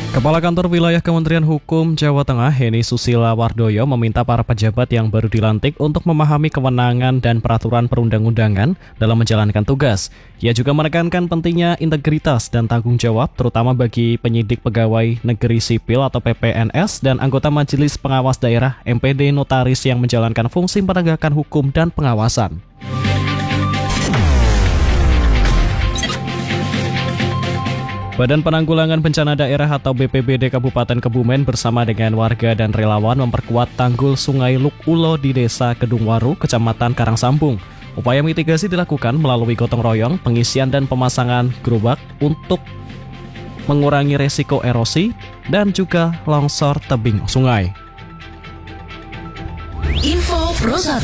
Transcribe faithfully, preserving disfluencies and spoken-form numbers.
Kepala Kantor Wilayah Kementerian Hukum Jawa Tengah, Heni Susila Wardoyo, meminta para pejabat yang baru dilantik untuk memahami kewenangan dan peraturan perundang-undangan dalam menjalankan tugas. Ia juga menekankan pentingnya integritas dan tanggung jawab, terutama bagi penyidik pegawai negeri sipil atau P P N S dan anggota Majelis Pengawas Daerah M P D Notaris yang menjalankan fungsi penegakan hukum dan pengawasan. Badan Penanggulangan Bencana Daerah atau B P B D Kabupaten Kebumen bersama dengan warga dan relawan memperkuat tanggul Sungai Luk Ulo di Desa Kedungwaru, Kecamatan Karangsambung. Upaya mitigasi dilakukan melalui gotong royong, pengisian dan pemasangan gerobak untuk mengurangi resiko erosi dan juga longsor tebing sungai. Info Pro satu.